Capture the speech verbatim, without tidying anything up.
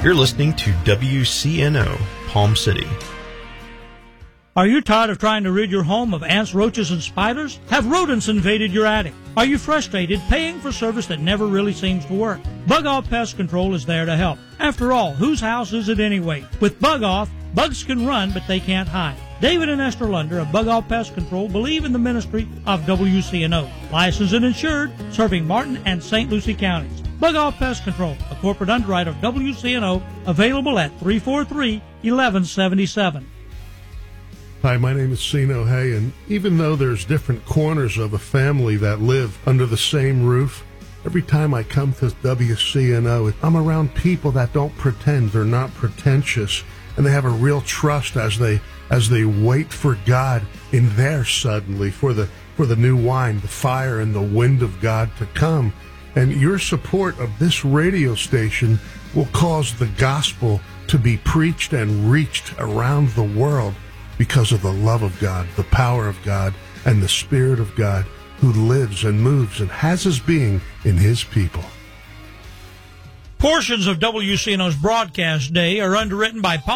You're listening to W C N O, Palm City. Are you tired of trying to rid your home of ants, roaches, and spiders? Have rodents invaded your attic? Are you frustrated paying for service that never really seems to work? Bug Off Pest Control is there to help. After all, whose house is it anyway? With Bug Off, bugs can run, but they can't hide. David and Esther Lunder of Bug Off Pest Control believe in the ministry of W C N O, licensed and insured, serving Martin and Saint Lucie counties. Bug Off Pest Control, a corporate underwriter of W C N O, available at three four three, one one seven seven. Hi, my name is Sino Hay, and even though there's different corners of a family that live under the same roof, every time I come to W C N O, I'm around people that don't pretend. They're not pretentious, and they have a real trust as they as they wait for God in there suddenly for the for the new wine, the fire, and the wind of God to come. And your support of this radio station will cause the gospel to be preached and reached around the world because of the love of God, the power of God, and the Spirit of God who lives and moves and has his being in his people. Portions of W C N O's broadcast day are underwritten by